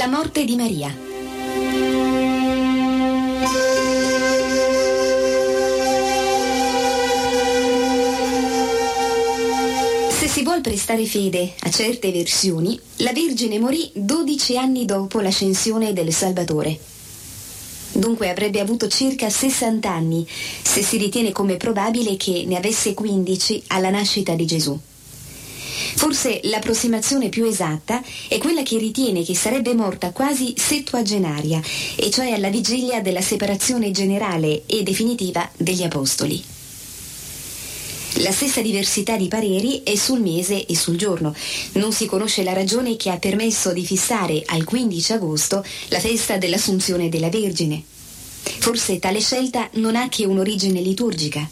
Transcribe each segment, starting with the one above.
morte di Maria. Se si vuol prestare fede a certe versioni, la Vergine morì 12 anni dopo l'ascensione del Salvatore. Dunque avrebbe avuto circa 60 anni, se si ritiene come probabile che ne avesse 15 alla nascita di Gesù. Forse l'approssimazione più esatta è quella che ritiene che sarebbe morta quasi settuagenaria, e cioè alla vigilia della separazione generale e definitiva degli Apostoli. La stessa diversità di pareri è sul mese e sul giorno. Non si conosce la ragione che ha permesso di fissare al 15 agosto la festa dell'Assunzione della Vergine. Forse tale scelta non ha che un'origine liturgica.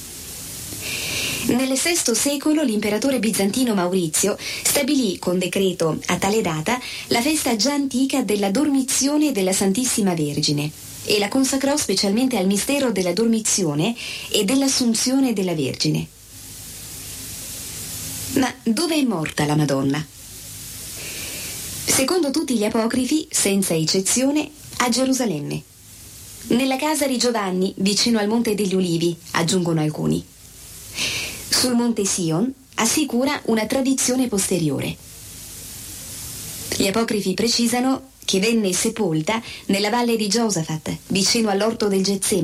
Nel VI secolo l'imperatore bizantino Maurizio stabilì con decreto a tale data la festa già antica della Dormizione della Santissima Vergine e la consacrò specialmente al mistero della Dormizione e dell'Assunzione della Vergine. Ma dove è morta la Madonna? Secondo tutti gli apocrifi, senza eccezione, a Gerusalemme. Nella casa di Giovanni, vicino al Monte degli Ulivi, aggiungono alcuni. Sul Monte Sion assicura una tradizione posteriore. Gli apocrifi precisano che venne sepolta nella valle di Giosafat, vicino all'orto del Getsemani.